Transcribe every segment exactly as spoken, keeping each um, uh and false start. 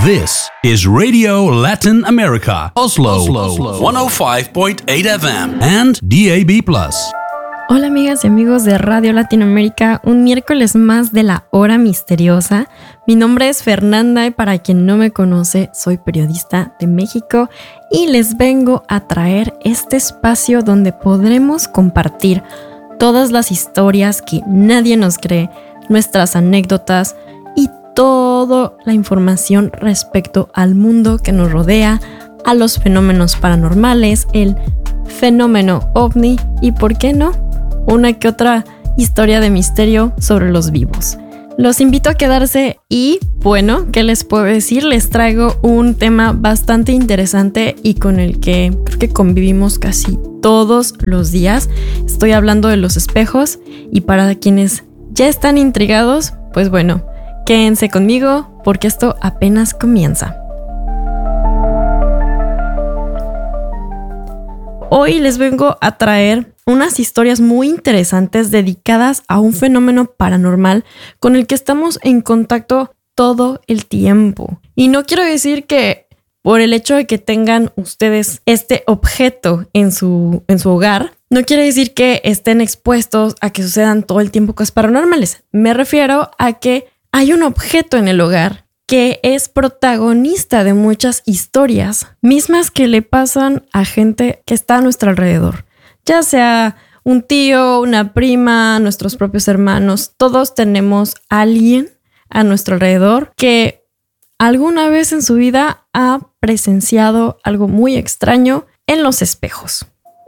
This is Radio Latin America, Oslo, Oslo, one oh five point eight F M and D A B plus. Hola amigas y amigos de Radio Latinoamérica, un miércoles más de la hora misteriosa. Mi nombre es Fernanda y para quien no me conoce, soy periodista de México y les vengo a traer este espacio donde podremos compartir todas las historias que nadie nos cree, nuestras anécdotas y toda la información respecto al mundo que nos rodea, a los fenómenos paranormales, el fenómeno ovni y, ¿por qué no?, una que otra historia de misterio sobre los vivos. Los invito a quedarse y, bueno, ¿qué les puedo decir? Les traigo un tema bastante interesante y con el que creo que convivimos casi todos los días. Estoy hablando de los espejos y para quienes ya están intrigados, pues bueno, quédense conmigo porque esto apenas comienza. Hoy les vengo a traer unas historias muy interesantes dedicadas a un fenómeno paranormal con el que estamos en contacto todo el tiempo. Y no quiero decir que por el hecho de que tengan ustedes este objeto en su, en su hogar, no quiere decir que estén expuestos a que sucedan todo el tiempo cosas paranormales. Me refiero a que hay un objeto en el hogar que es protagonista de muchas historias, mismas que le pasan a gente que está a nuestro alrededor. Ya sea un tío, una prima, nuestros propios hermanos, todos tenemos a alguien a nuestro alrededor que alguna vez en su vida ha presenciado algo muy extraño en los espejos.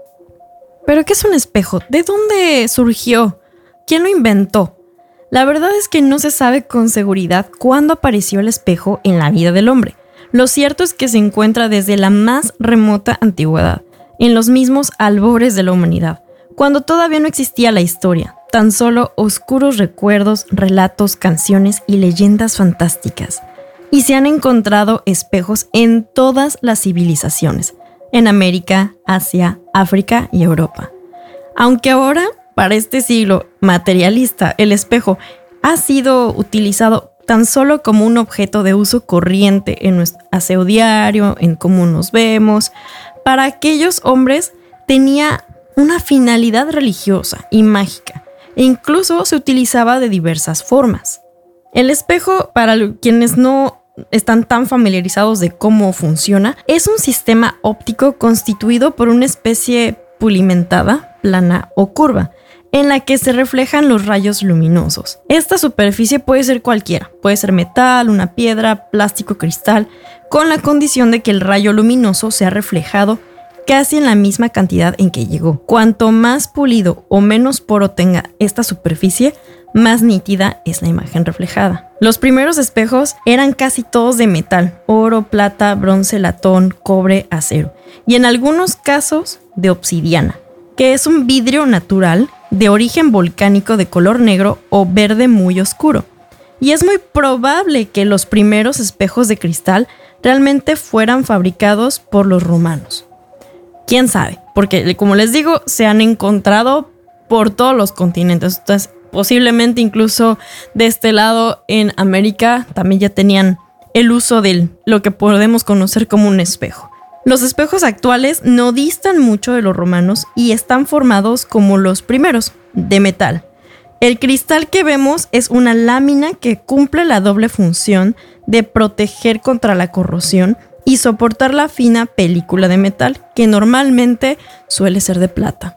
¿Pero qué es un espejo? ¿De dónde surgió? ¿Quién lo inventó? La verdad es que no se sabe con seguridad cuándo apareció el espejo en la vida del hombre. Lo cierto es que se encuentra desde la más remota antigüedad, en los mismos albores de la humanidad, cuando todavía no existía la historia, tan solo oscuros recuerdos, relatos, canciones y leyendas fantásticas. Y se han encontrado espejos en todas las civilizaciones, en América, Asia, África y Europa. Aunque ahora, para este siglo materialista, el espejo ha sido utilizado tan solo como un objeto de uso corriente en nuestro aseo diario, en cómo nos vemos. Para aquellos hombres tenía una finalidad religiosa y mágica, e incluso se utilizaba de diversas formas. El espejo, para quienes no están tan familiarizados de cómo funciona, es un sistema óptico constituido por una especie pulimentada, plana o curva, en la que se reflejan los rayos luminosos. Esta superficie puede ser cualquiera, puede ser metal, una piedra, plástico, cristal, con la condición de que el rayo luminoso sea reflejado casi en la misma cantidad en que llegó. Cuanto más pulido o menos poro tenga esta superficie, más nítida es la imagen reflejada. Los primeros espejos eran casi todos de metal: oro, plata, bronce, latón, cobre, acero, y en algunos casos de obsidiana, que es un vidrio natural de origen volcánico de color negro o verde muy oscuro. Y es muy probable que los primeros espejos de cristal realmente fueran fabricados por los romanos. ¿Quién sabe? Porque, como les digo, se han encontrado por todos los continentes. Entonces, posiblemente incluso de este lado en América también ya tenían el uso de lo que podemos conocer como un espejo. Los espejos actuales no distan mucho de los romanos y están formados como los primeros, de metal. El cristal que vemos es una lámina que cumple la doble función de proteger contra la corrosión y soportar la fina película de metal, que normalmente suele ser de plata.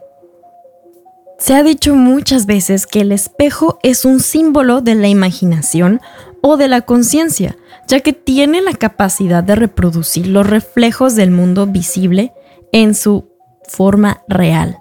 Se ha dicho muchas veces que el espejo es un símbolo de la imaginación o de la conciencia, ya que tiene la capacidad de reproducir los reflejos del mundo visible en su forma real.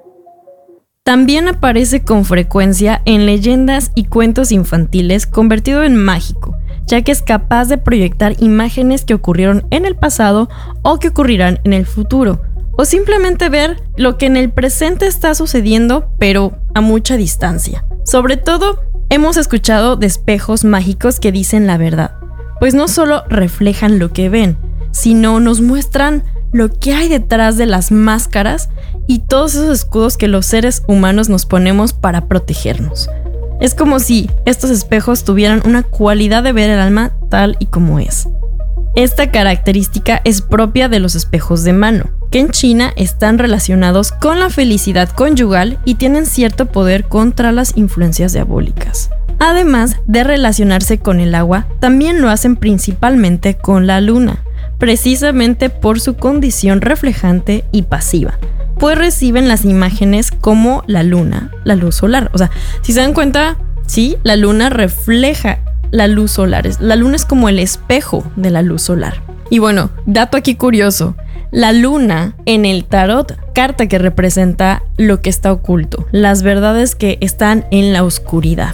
También aparece con frecuencia en leyendas y cuentos infantiles, convertido en mágico, ya que es capaz de proyectar imágenes que ocurrieron en el pasado o que ocurrirán en el futuro, o simplemente ver lo que en el presente está sucediendo, pero a mucha distancia. Sobre todo, hemos escuchado de espejos mágicos que dicen la verdad, pues no solo reflejan lo que ven, sino nos muestran lo que hay detrás de las máscaras y todos esos escudos que los seres humanos nos ponemos para protegernos. Es como si estos espejos tuvieran una cualidad de ver el alma tal y como es. Esta característica es propia de los espejos de mano, que en China están relacionados con la felicidad conyugal y tienen cierto poder contra las influencias diabólicas. Además de relacionarse con el agua, también lo hacen principalmente con la luna, precisamente por su condición reflejante y pasiva, pues reciben las imágenes como la luna, la luz solar. O sea, si se dan cuenta, sí, la luna refleja la luz solar. La luna es como el espejo de la luz solar. Y bueno, dato aquí curioso, la luna en el tarot, carta que representa lo que está oculto, las verdades que están en la oscuridad.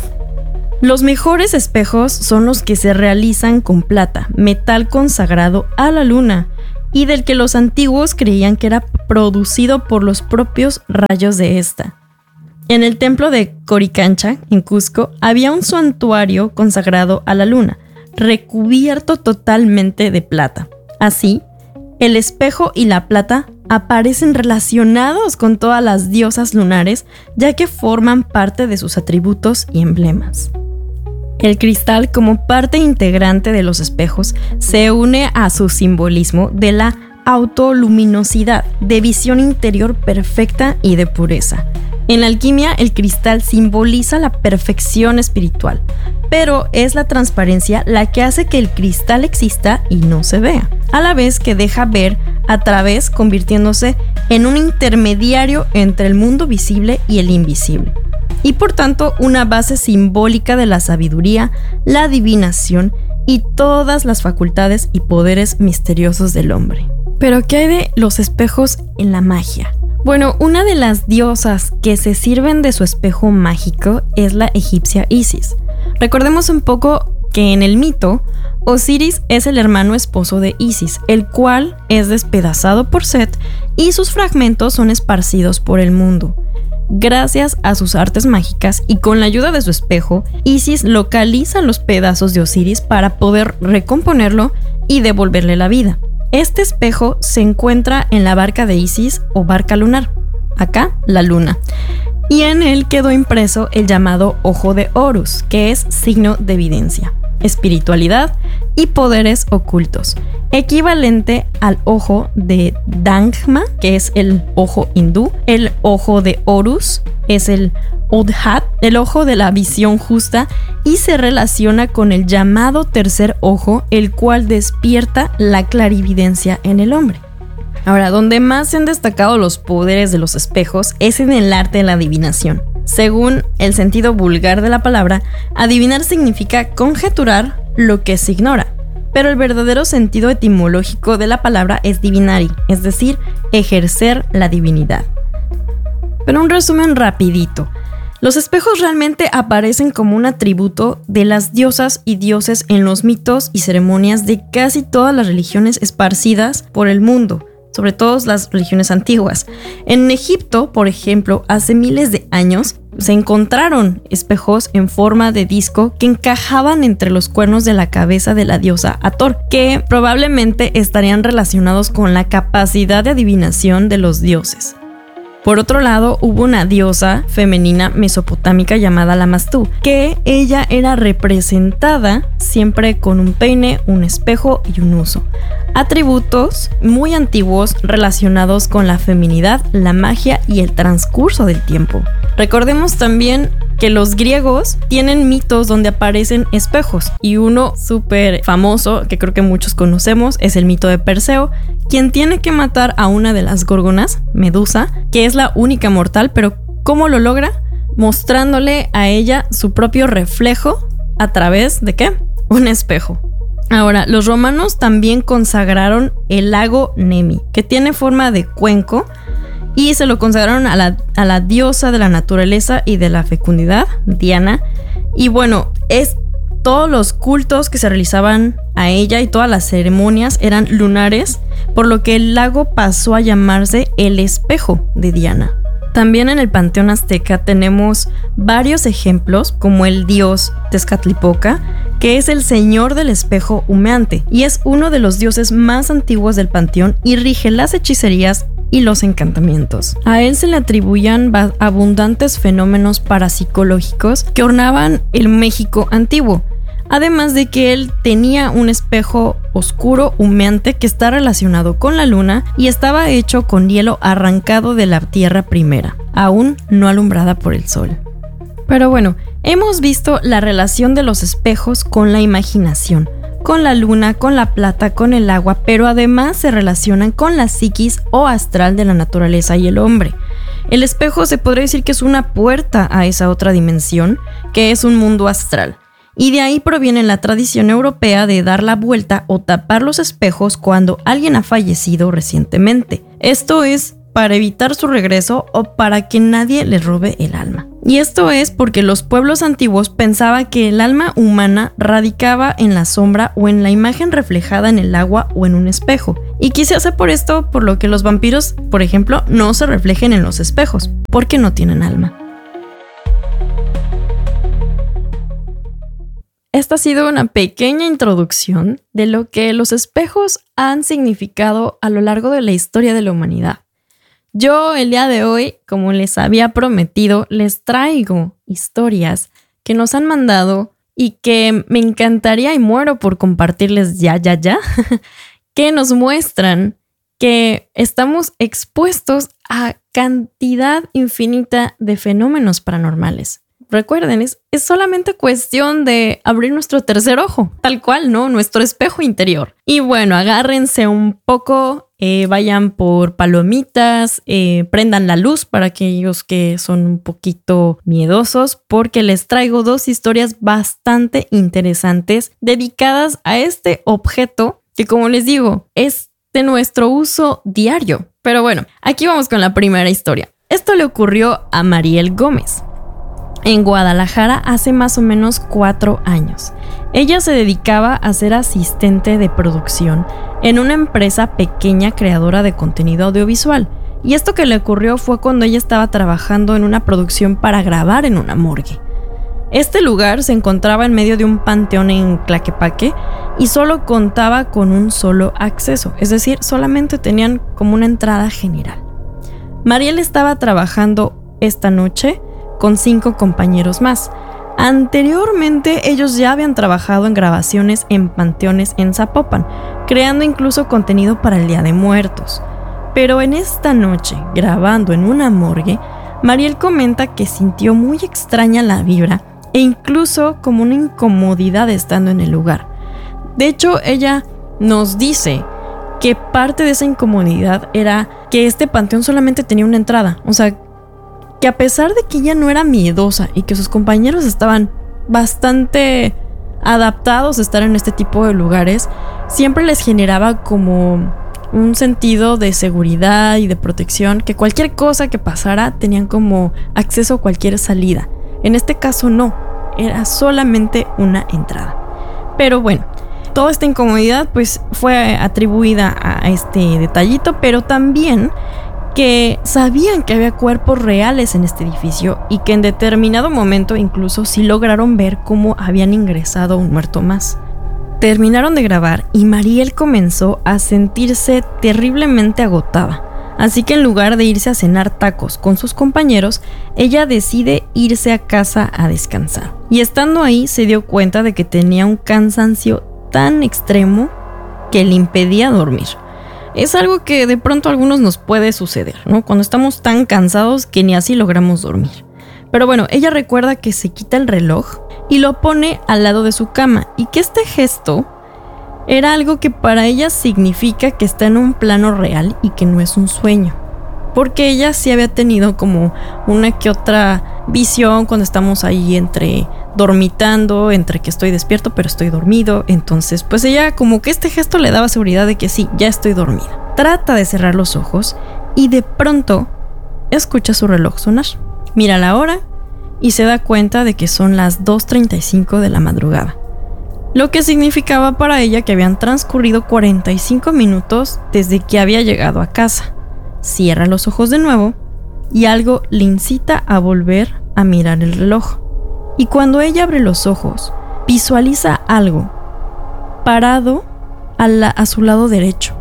Los mejores espejos son los que se realizan con plata, metal consagrado a la luna, y del que los antiguos creían que era producido por los propios rayos de esta. En el templo de Coricancha, en Cusco, había un santuario consagrado a la luna, recubierto totalmente de plata. Así, el espejo y la plata aparecen relacionados con todas las diosas lunares, ya que forman parte de sus atributos y emblemas. El cristal, como parte integrante de los espejos, se une a su simbolismo de la autoluminosidad, de visión interior perfecta y de pureza. En la alquimia, el cristal simboliza la perfección espiritual, pero es la transparencia la que hace que el cristal exista y no se vea, a la vez que deja ver a través, convirtiéndose en un intermediario entre el mundo visible y el invisible, y por tanto una base simbólica de la sabiduría, la adivinación y todas las facultades y poderes misteriosos del hombre. Pero ¿qué hay de los espejos en la magia? Bueno, una de las diosas que se sirven de su espejo mágico es la egipcia Isis. Recordemos un poco que en el mito, Osiris es el hermano esposo de Isis, el cual es despedazado por Set y sus fragmentos son esparcidos por el mundo. Gracias a sus artes mágicas y con la ayuda de su espejo, Isis localiza los pedazos de Osiris para poder recomponerlo y devolverle la vida. Este espejo se encuentra en la barca de Isis o barca lunar, acá la luna, y en él quedó impreso el llamado ojo de Horus, que es signo de evidencia, espiritualidad y poderes ocultos, equivalente al ojo de Dangma, que es el ojo hindú, el ojo de Horus es el Odhat, el ojo de la visión justa, y se relaciona con el llamado tercer ojo, el cual despierta la clarividencia en el hombre. Ahora, donde más se han destacado los poderes de los espejos es en el arte de la adivinación. Según el sentido vulgar de la palabra, adivinar significa conjeturar lo que se ignora, pero el verdadero sentido etimológico de la palabra es divinari, es decir, ejercer la divinidad. Pero un resumen rapidito. Los espejos realmente aparecen como un atributo de las diosas y dioses en los mitos y ceremonias de casi todas las religiones esparcidas por el mundo, sobre todo las religiones antiguas. En Egipto, por ejemplo, hace miles de años, se encontraron espejos en forma de disco que encajaban entre los cuernos de la cabeza de la diosa Hathor, que probablemente estarían relacionados con la capacidad de adivinación de los dioses. Por otro lado, hubo una diosa femenina mesopotámica llamada Lamastú, que ella era representada siempre con un peine, un espejo y un uso. Atributos muy antiguos relacionados con la feminidad, la magia y el transcurso del tiempo. Recordemos también que los griegos tienen mitos donde aparecen espejos, y uno súper famoso que creo que muchos conocemos es el mito de Perseo, quien tiene que matar a una de las górgonas, Medusa, que es la única mortal, pero ¿cómo lo logra? Mostrándole a ella su propio reflejo a través de ¿qué? Un espejo. Ahora, los romanos también consagraron el lago Nemi, que tiene forma de cuenco, y se lo consagraron a la, a la diosa de la naturaleza y de la fecundidad, Diana. Y bueno, es, todos los cultos que se realizaban a ella y todas las ceremonias eran lunares, por lo que el lago pasó a llamarse el espejo de Diana. También en el panteón azteca tenemos varios ejemplos, como el dios Tezcatlipoca, que es el señor del espejo humeante y es uno de los dioses más antiguos del panteón y rige las hechicerías y los encantamientos. A él se le atribuían abundantes fenómenos parapsicológicos que ornaban el México antiguo. Además de que él tenía un espejo oscuro humeante que está relacionado con la luna y estaba hecho con hielo arrancado de la tierra primera, aún no alumbrada por el sol. Pero bueno, hemos visto la relación de los espejos con la imaginación, con la luna, con la plata, con el agua, pero además se relacionan con la psiquis o astral de la naturaleza y el hombre. El espejo se podría decir que es una puerta a esa otra dimensión, que es un mundo astral. Y de ahí proviene la tradición europea de dar la vuelta o tapar los espejos cuando alguien ha fallecido recientemente. Esto es para evitar su regreso o para que nadie le robe el alma. Y esto es porque los pueblos antiguos pensaban que el alma humana radicaba en la sombra o en la imagen reflejada en el agua o en un espejo. Y quizás sea por esto por lo que los vampiros, por ejemplo, no se reflejen en los espejos, porque no tienen alma. Esta ha sido una pequeña introducción de lo que los espejos han significado a lo largo de la historia de la humanidad. Yo el día de hoy, como les había prometido, les traigo historias que nos han mandado y que me encantaría y muero por compartirles ya, ya, ya, que nos muestran que estamos expuestos a cantidad infinita de fenómenos paranormales. Recuerden, es, es solamente cuestión de abrir nuestro tercer ojo, tal cual, ¿no? Nuestro espejo interior. Y bueno, agárrense un poco, eh, vayan por palomitas, eh, prendan la luz para aquellos que son un poquito miedosos, porque les traigo dos historias bastante interesantes dedicadas a este objeto que, como les digo, es de nuestro uso diario. Pero bueno, aquí vamos con la primera historia. Esto le ocurrió a Mariel Gómez en Guadalajara hace más o menos cuatro años. Ella se dedicaba a ser asistente de producción en una empresa pequeña creadora de contenido audiovisual. Y esto que le ocurrió fue cuando ella estaba trabajando en una producción para grabar en una morgue. Este lugar se encontraba en medio de un panteón en Tlaquepaque y solo contaba con un solo acceso, es decir, solamente tenían como una entrada general. Mariel estaba trabajando esta noche con cinco compañeros más. Anteriormente ellos ya habían trabajado en grabaciones en panteones en Zapopan, creando incluso contenido para el Día de Muertos. Pero en esta noche, grabando en una morgue, Mariel comenta que sintió muy extraña la vibra e incluso como una incomodidad estando en el lugar. De hecho, ella nos dice que parte de esa incomodidad era que este panteón solamente tenía una entrada, o sea, que a pesar de que ella no era miedosa y que sus compañeros estaban bastante adaptados a estar en este tipo de lugares, siempre les generaba como un sentido de seguridad y de protección, que cualquier cosa que pasara tenían como acceso a cualquier salida. En este caso no, era solamente una entrada. Pero bueno, toda esta incomodidad pues fue atribuida a este detallito, pero también que sabían que había cuerpos reales en este edificio y que en determinado momento incluso sí lograron ver cómo habían ingresado un muerto más. Terminaron de grabar y Mariel comenzó a sentirse terriblemente agotada, así que en lugar de irse a cenar tacos con sus compañeros, ella decide irse a casa a descansar. Y estando ahí se dio cuenta de que tenía un cansancio tan extremo que le impedía dormir. Es algo que de pronto a algunos nos puede suceder, ¿no? Cuando estamos tan cansados que ni así logramos dormir. Pero bueno, ella recuerda que se quita el reloj y lo pone al lado de su cama y que este gesto era algo que para ella significa que está en un plano real y que no es un sueño. Porque ella sí había tenido como una que otra visión cuando estamos ahí entre dormitando, entre que estoy despierto pero estoy dormido. Entonces pues ella como que este gesto le daba seguridad de que sí, ya estoy dormida. Trata de cerrar los ojos y de pronto escucha su reloj sonar. Mira la hora y se da cuenta de que son las dos treinta y cinco de la madrugada. Lo que significaba para ella que habían transcurrido cuarenta y cinco minutos desde que había llegado a casa. Cierra los ojos de nuevo y algo le incita a volver a mirar el reloj. Y cuando ella abre los ojos, visualiza algo parado a, la, a su lado derecho.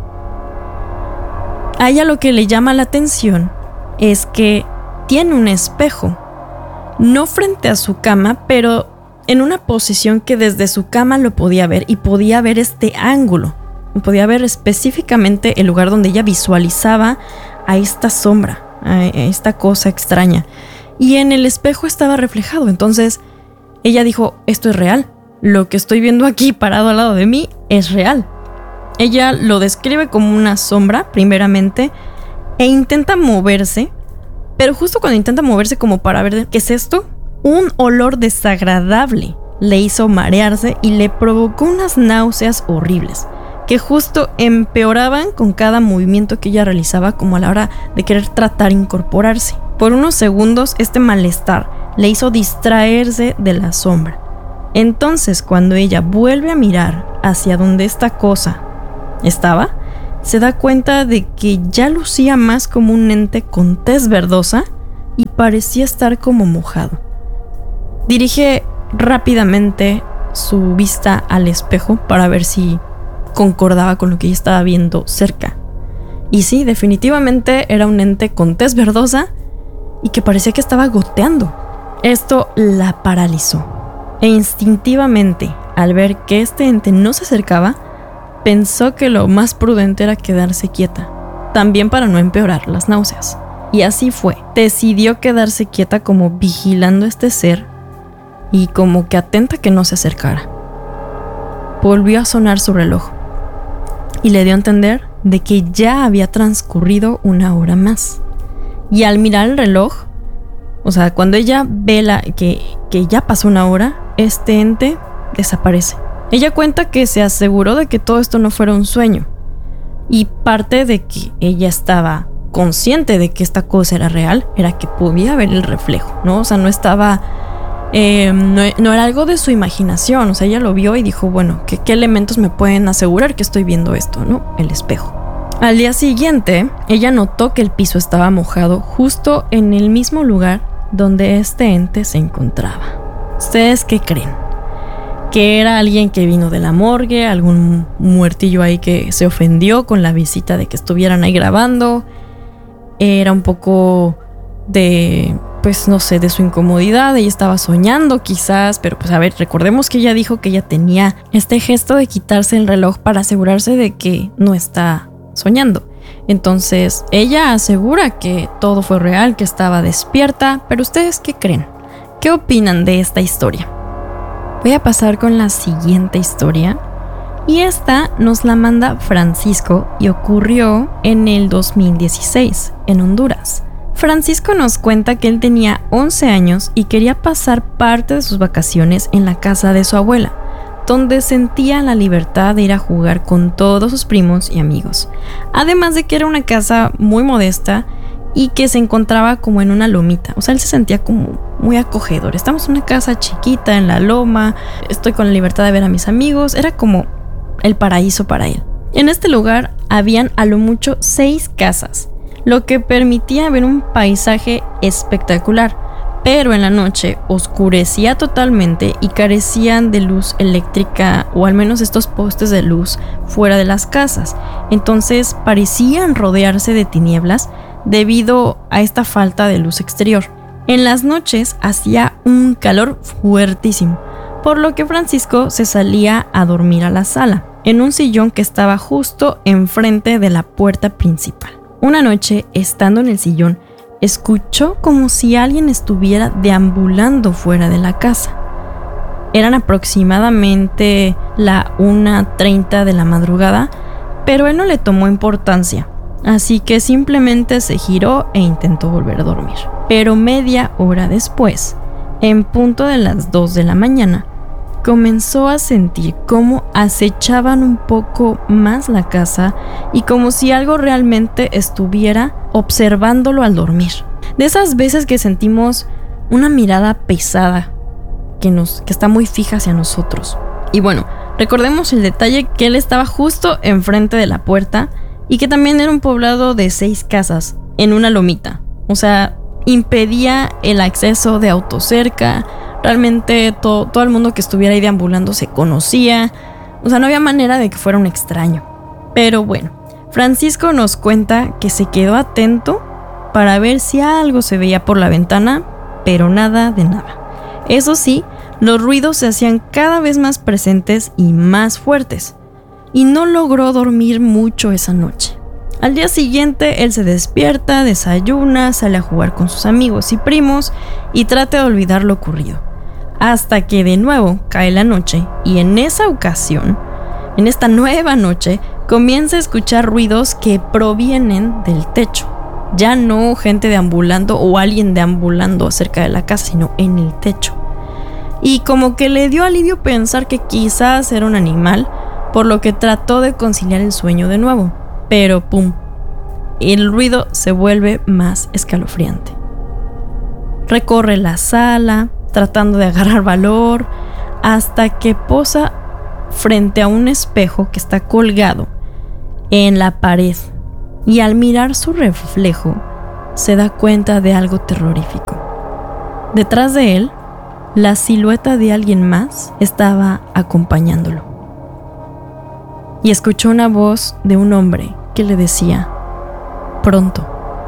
A ella lo que le llama la atención es que tiene un espejo, no frente a su cama, pero en una posición que desde su cama lo podía ver y podía ver este ángulo. Podía ver específicamente el lugar donde ella visualizaba a esta sombra, a esta cosa extraña. Y en el espejo estaba reflejado. Entonces ella dijo, esto es real. Lo que estoy viendo aquí parado al lado de mí es real. Ella lo describe como una sombra, primeramente, e intenta moverse. Pero justo cuando intenta moverse como para ver qué es esto, un olor desagradable le hizo marearse y le provocó unas náuseas horribles, que justo empeoraban con cada movimiento que ella realizaba, como a la hora de querer tratar de incorporarse. Por unos segundos este malestar le hizo distraerse de la sombra. Entonces, cuando ella vuelve a mirar hacia donde esta cosa estaba, se da cuenta de que ya lucía más como un ente con tez verdosa y parecía estar como mojado. Dirige rápidamente su vista al espejo para ver si concordaba con lo que ella estaba viendo cerca. Y sí, definitivamente era un ente con tez verdosa y que parecía que estaba goteando. Esto la paralizó. E instintivamente, al ver que este ente no se acercaba, pensó que lo más prudente era quedarse quieta, también para no empeorar las náuseas. Y así fue. Decidió quedarse quieta como vigilando a este ser y como que atenta que no se acercara. Volvió a sonar su reloj y le dio a entender de que ya había transcurrido una hora más. Y al mirar el reloj, o sea, cuando ella ve la, que, que ya pasó una hora, este ente desaparece. Ella cuenta que se aseguró de que todo esto no fuera un sueño. Y parte de que ella estaba consciente de que esta cosa era real era que podía ver el reflejo, ¿no? O sea, no estaba... Eh, no, no era algo de su imaginación. O sea, ella lo vio y dijo, bueno, ¿qué, qué elementos me pueden asegurar que estoy viendo esto, ¿no? El espejo. Al día siguiente, ella notó que el piso estaba mojado justo en el mismo lugar donde este ente se encontraba. ¿Ustedes qué creen? ¿Que era alguien que vino de la morgue? ¿Algún muertillo ahí que se ofendió con la visita de que estuvieran ahí grabando? Era un poco de, pues no sé, de su incomodidad. Ella estaba soñando quizás, pero pues a ver, recordemos que ella dijo que ella tenía este gesto de quitarse el reloj para asegurarse de que no está soñando. Entonces ella asegura que todo fue real, que estaba despierta. Pero ¿ustedes qué creen? ¿Qué opinan de esta historia? Voy a pasar con la siguiente historia. Y esta nos la manda Francisco y ocurrió en el dos mil dieciséis, en Honduras. Francisco nos cuenta que él tenía once años y quería pasar parte de sus vacaciones en la casa de su abuela, donde sentía la libertad de ir a jugar con todos sus primos y amigos. Además de que era una casa muy modesta y que se encontraba como en una lomita. O sea, él se sentía como muy acogedor. Estamos en una casa chiquita en la loma, estoy con la libertad de ver a mis amigos. Era como el paraíso para él. En este lugar habían a lo mucho seis casas, lo que permitía ver un paisaje espectacular. Pero en la noche oscurecía totalmente y carecían de luz eléctrica, o al menos estos postes de luz fuera de las casas. Entonces parecían rodearse de tinieblas debido a esta falta de luz exterior. En las noches hacía un calor fuertísimo, por lo que Francisco se salía a dormir a la sala, en un sillón que estaba justo enfrente de la puerta principal. Una noche, estando en el sillón, escuchó como si alguien estuviera deambulando fuera de la casa. Eran aproximadamente la una treinta de la madrugada, pero él no le tomó importancia, así que simplemente se giró e intentó volver a dormir. Pero media hora después, en punto de las dos de la mañana, comenzó a sentir cómo acechaban un poco más la casa y como si algo realmente estuviera observándolo al dormir. De esas veces que sentimos una mirada pesada que, nos, que está muy fija hacia nosotros. Y bueno, recordemos el detalle que él estaba justo enfrente de la puerta y que también era un poblado de seis casas en una lomita. O sea, impedía el acceso de autos cerca. Realmente todo, todo el mundo que estuviera ahí deambulando se conocía. O sea, no había manera de que fuera un extraño. Pero bueno, Francisco nos cuenta que se quedó atento para ver si algo se veía por la ventana, pero nada de nada. Eso sí, Los ruidos se hacían cada vez más presentes y más fuertes, y no logró dormir mucho esa noche. Al día siguiente, él se despierta, desayuna, sale a jugar con sus amigos y primos y trata de olvidar lo ocurrido. Hasta que de nuevo cae la noche y en esa ocasión, en esta nueva noche, comienza a escuchar ruidos que provienen del techo. Ya no gente deambulando o alguien deambulando cerca de la casa, sino en el techo. Y como que le dio alivio pensar que quizás era un animal, por lo que trató de conciliar el sueño de nuevo. Pero pum, el ruido se vuelve más escalofriante. Recorre la sala, tratando de agarrar valor, hasta que posa frente a un espejo que está colgado en la pared. Y al mirar su reflejo, se da cuenta de algo terrorífico. Detrás de él, la silueta de alguien más estaba acompañándolo. Y escuchó una voz de un hombre que le decía: pronto,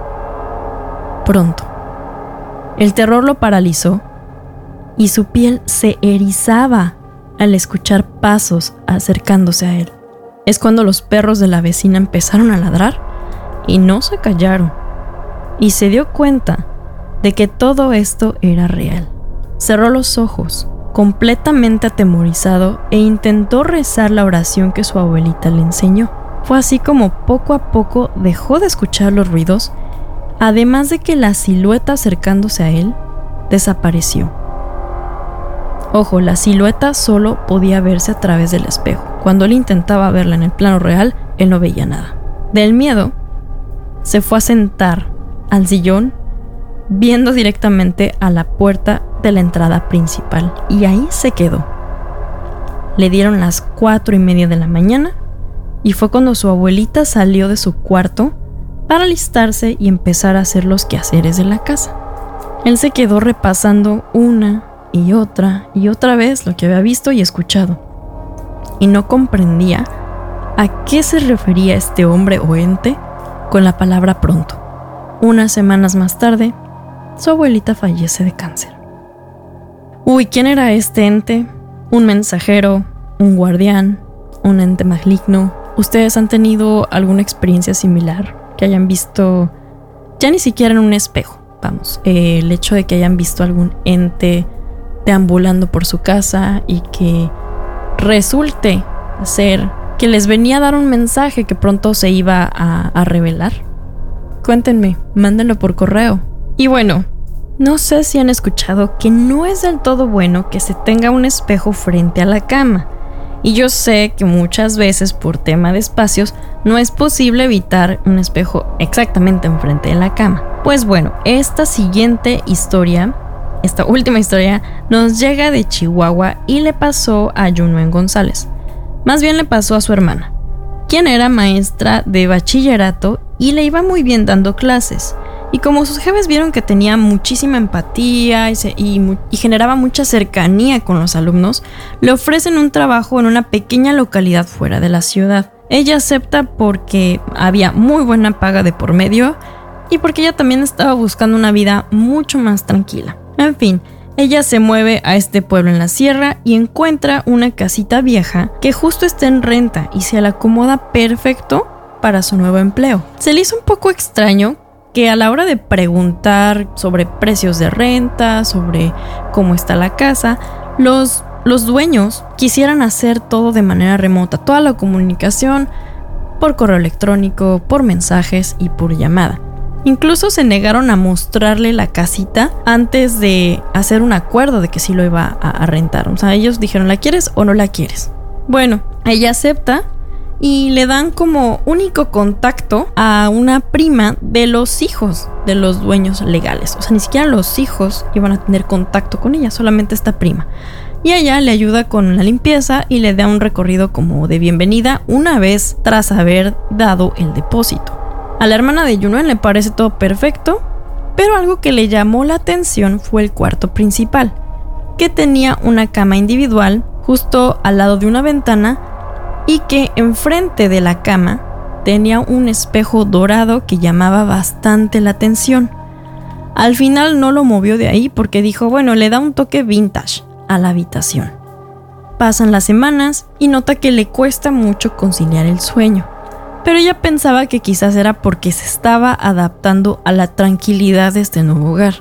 pronto. El terror lo paralizó y su piel se erizaba al escuchar pasos acercándose a él. Es cuando los perros de la vecina empezaron a ladrar y no se callaron, y se dio cuenta de que todo esto era real. Cerró los ojos, completamente atemorizado, e intentó rezar la oración que su abuelita le enseñó. Fue así como poco a poco dejó de escuchar los ruidos, además de que la silueta acercándose a él desapareció. Ojo, la silueta solo podía verse a través del espejo. Cuando él intentaba verla en el plano real, él no veía nada. Del miedo, se fue a sentar al sillón, viendo directamente a la puerta de la entrada principal, y ahí se quedó. Le dieron las cuatro y media de la mañana y fue cuando su abuelita salió de su cuarto para alistarse y empezar a hacer los quehaceres de la casa. Él se quedó repasando una y otra y otra vez lo que había visto y escuchado, y no comprendía a qué se refería este hombre o ente con la palabra pronto. Unas semanas más tarde, su abuelita fallece de cáncer. Uy, ¿quién era este ente? ¿Un mensajero? ¿Un guardián? ¿Un ente maligno? ¿Ustedes han tenido alguna experiencia similar? Que hayan visto, ya ni siquiera en un espejo, vamos, eh, el hecho de que hayan visto algún ente deambulando por su casa y que resulte ser que les venía a dar un mensaje que pronto se iba a, a revelar. Cuéntenme, mándenlo por correo. Y bueno, no sé si han escuchado que no es del todo bueno que se tenga un espejo frente a la cama. Y yo sé que muchas veces por tema de espacios no es posible evitar un espejo exactamente enfrente de la cama. Pues bueno, esta siguiente historia, esta última historia, nos llega de Chihuahua y le pasó a Yunuen González. Más bien le pasó a su hermana, quien era maestra de bachillerato y le iba muy bien dando clases. Y como sus jefes vieron que tenía muchísima empatía y, se, y, y generaba mucha cercanía con los alumnos, le ofrecen un trabajo en una pequeña localidad fuera de la ciudad. Ella acepta porque había muy buena paga de por medio y porque ella también estaba buscando una vida mucho más tranquila. En fin, ella se mueve a este pueblo en la sierra y encuentra una casita vieja que justo está en renta y se la acomoda perfecto para su nuevo empleo. Se le hizo un poco extraño que a la hora de preguntar sobre precios de renta, sobre cómo está la casa, los, los dueños quisieran hacer todo de manera remota, toda la comunicación por correo electrónico, por mensajes y por llamada. Incluso se negaron a mostrarle la casita antes de hacer un acuerdo de que sí lo iba a, a rentar. O sea, ellos dijeron, ¿la quieres o no la quieres? Bueno, ella acepta y le dan como único contacto a una prima de los hijos de los dueños legales. O sea, ni siquiera los hijos iban a tener contacto con ella, solamente esta prima. Y ella le ayuda con la limpieza y le da un recorrido como de bienvenida una vez tras haber dado el depósito. A la hermana de Yunuen le parece todo perfecto, pero algo que le llamó la atención fue el cuarto principal, que tenía una cama individual justo al lado de una ventana y que enfrente de la cama tenía un espejo dorado que llamaba bastante la atención. Al final no lo movió de ahí porque dijo, bueno, le da un toque vintage a la habitación. Pasan las semanas y nota que le cuesta mucho conciliar el sueño, pero ella pensaba que quizás era porque se estaba adaptando a la tranquilidad de este nuevo hogar.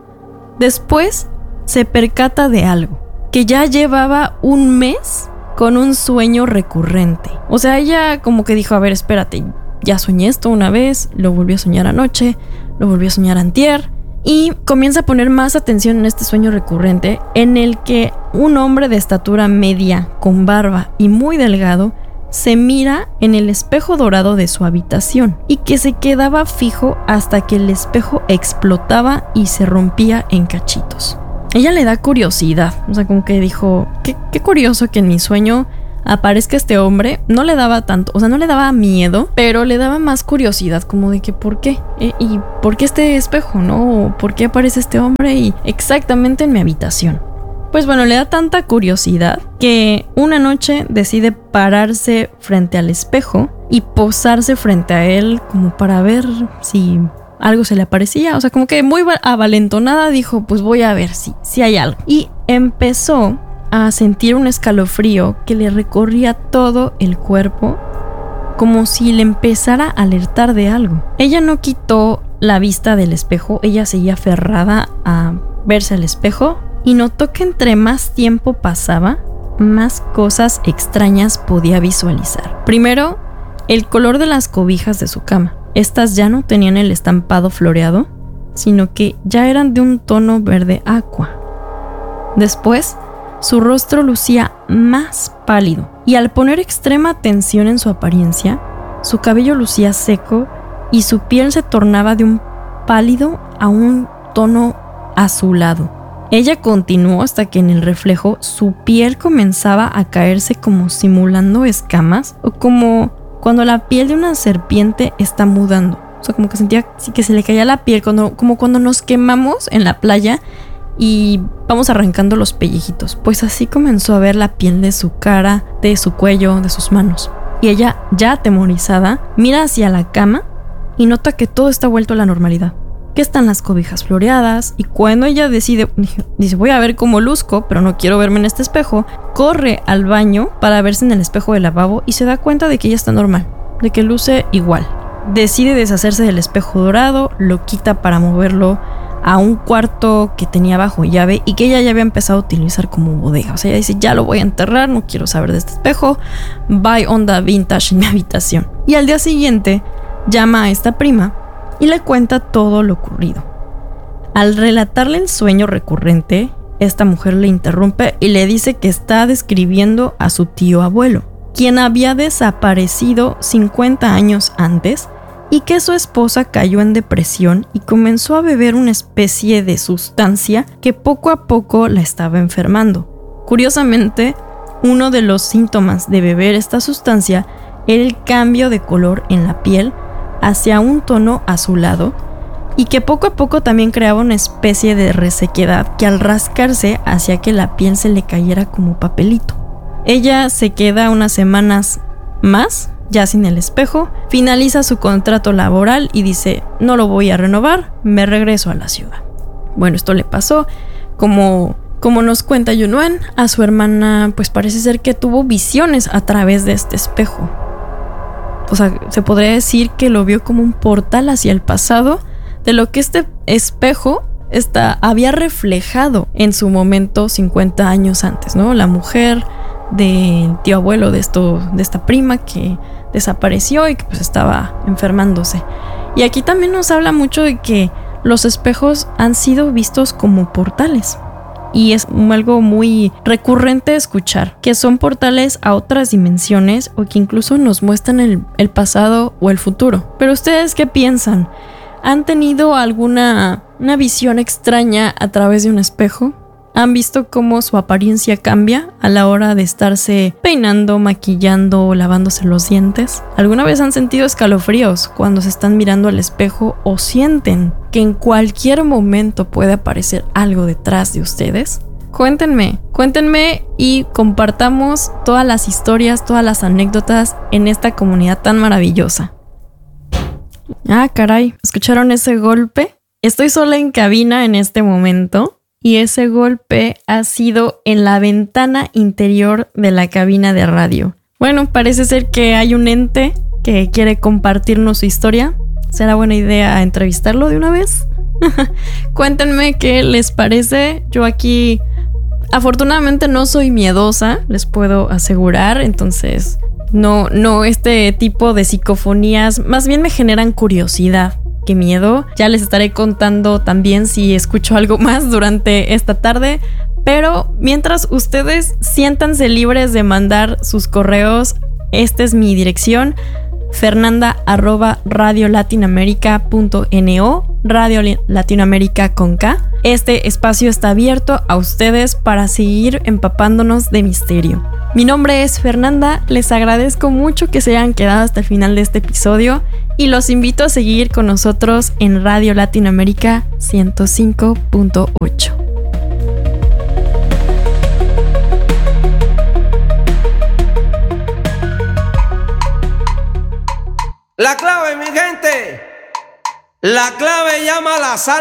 Después se percata de algo, que ya llevaba un mes con un sueño recurrente. O sea, ella como que dijo, a ver, espérate, ya soñé esto una vez, lo volví a soñar anoche, lo volví a soñar antier, y comienza a poner más atención en este sueño recurrente en el que un hombre de estatura media, con barba y muy delgado, se mira en el espejo dorado de su habitación y que se quedaba fijo hasta que el espejo explotaba y se rompía en cachitos. Ella le da curiosidad, o sea, como que dijo, qué, qué curioso que en mi sueño aparezca este hombre. No le daba tanto, o sea, no le daba miedo, pero le daba más curiosidad, como de que ¿por qué? ¿Eh? ¿Y por qué este espejo, no? ¿Por qué aparece este hombre y exactamente en mi habitación? Pues bueno, le da tanta curiosidad que una noche decide pararse frente al espejo y posarse frente a él como para ver si algo se le aparecía. O sea, como que muy avalentonada dijo, pues voy a ver si, si hay algo. Y empezó a sentir un escalofrío que le recorría todo el cuerpo, como si le empezara a alertar de algo. Ella no quitó la vista del espejo, ella seguía aferrada a verse al espejo y notó que entre más tiempo pasaba, más cosas extrañas podía visualizar. Primero, el color de las cobijas de su cama. Estas ya no tenían el estampado floreado, sino que ya eran de un tono verde aqua. Después, su rostro lucía más pálido y al poner extrema atención en su apariencia, su cabello lucía seco y su piel se tornaba de un pálido a un tono azulado. Ella continuó hasta que en el reflejo su piel comenzaba a caerse como simulando escamas o como cuando la piel de una serpiente está mudando. O sea, como que sentía que se le caía la piel, cuando, como cuando nos quemamos en la playa y vamos arrancando los pellejitos. Pues así comenzó a ver la piel de su cara, de su cuello, de sus manos. Y ella, ya atemorizada, mira hacia la cama y nota que todo está vuelto a la normalidad, que están las cobijas floreadas, y cuando ella decide, dice, voy a ver cómo luzco, pero no quiero verme en este espejo, corre al baño para verse en el espejo del lavabo y se da cuenta de que ella está normal, de que luce igual. Decide deshacerse del espejo dorado, lo quita para moverlo a un cuarto que tenía bajo llave y que ella ya había empezado a utilizar como bodega. O sea, ella dice, ya lo voy a enterrar, no quiero saber de este espejo, bye onda vintage en mi habitación. Y al día siguiente llama a esta prima y le cuenta todo lo ocurrido. Al relatarle el sueño recurrente, esta mujer le interrumpe y le dice que está describiendo a su tío abuelo, quien había desaparecido cincuenta años antes y que su esposa cayó en depresión y comenzó a beber una especie de sustancia que poco a poco la estaba enfermando. Curiosamente, uno de los síntomas de beber esta sustancia era el cambio de color en la piel hacia un tono azulado y que poco a poco también creaba una especie de resequedad que al rascarse hacía que la piel se le cayera como papelito. Ella se queda unas semanas más, ya sin el espejo, finaliza su contrato laboral y dice, no lo voy a renovar, me regreso a la ciudad. Bueno, esto le pasó, como, como nos cuenta Yunuen, a su hermana pues parece ser que tuvo visiones a través de este espejo. O sea, se podría decir que lo vio como un portal hacia el pasado de lo que este espejo está, había reflejado en su momento cincuenta años antes, ¿no? La mujer del tío abuelo de, esto, de esta prima que desapareció y que pues estaba enfermándose. Y aquí también nos habla mucho de que los espejos han sido vistos como portales. Y es algo muy recurrente escuchar, que son portales a otras dimensiones o que incluso nos muestran el, el pasado o el futuro. Pero ¿ustedes qué piensan? ¿Han tenido alguna una visión extraña a través de un espejo? ¿Han visto cómo su apariencia cambia a la hora de estarse peinando, maquillando o lavándose los dientes? ¿Alguna vez han sentido escalofríos cuando se están mirando al espejo o sienten que en cualquier momento puede aparecer algo detrás de ustedes? Cuéntenme, cuéntenme y compartamos todas las historias, todas las anécdotas en esta comunidad tan maravillosa. Ah, caray, ¿escucharon ese golpe? Estoy sola en cabina en este momento. y ese golpe ha sido en la ventana interior de la cabina de radio. Bueno, parece ser que hay un ente que quiere compartirnos su historia. ¿Será buena idea entrevistarlo de una vez? Cuéntenme qué les parece. Yo aquí, afortunadamente, no soy miedosa, les puedo asegurar. Entonces, no, no, este tipo de psicofonías más bien me generan curiosidad que miedo. Ya les estaré contando también si escucho algo más durante esta tarde. Pero mientras, ustedes siéntanse libres de mandar sus correos. Esta es mi dirección: fernanda arroba radiolatinoamerica.no, Radio Latinoamérica con K. Este espacio está abierto a ustedes para seguir empapándonos de misterio. Mi nombre es Fernanda, les agradezco mucho que se hayan quedado hasta el final de este episodio y los invito a seguir con nosotros en Radio Latinoamérica ciento cinco punto ocho. La clave, mi gente, la clave llama a la sal.